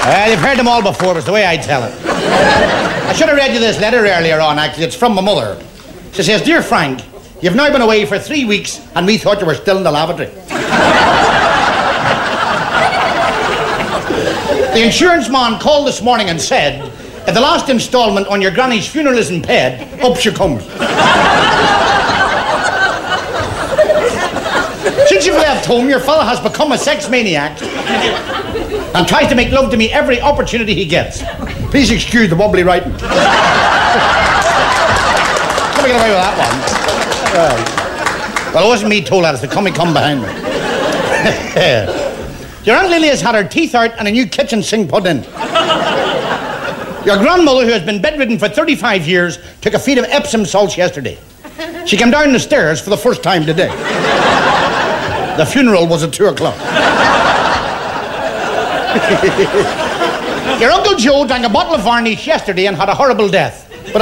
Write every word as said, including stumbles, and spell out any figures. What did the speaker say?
Uh, you've heard them all before, but it's the way I tell it. I should have read you this letter earlier on, actually. It's from my mother. She says, Dear Frank, you've now been away for three weeks and we thought you were still in the lavatory. The insurance man called this morning and said, if the last instalment on your granny's funeral isn't paid, up she comes. Since you've left home, your fella has become a sex maniac and tries to make love to me every opportunity he gets. Please excuse the wobbly writing. Let me get away with that one. Right. Well, it wasn't me told that, it's the comic come behind me. Your Aunt Lily has had her teeth out and a new kitchen sink put in. Your grandmother, who has been bedridden for thirty-five years, took a feed of Epsom salts yesterday. She came down the stairs for the first time today. The funeral was at two o'clock. Your Uncle Joe drank a bottle of varnish yesterday and had a horrible death.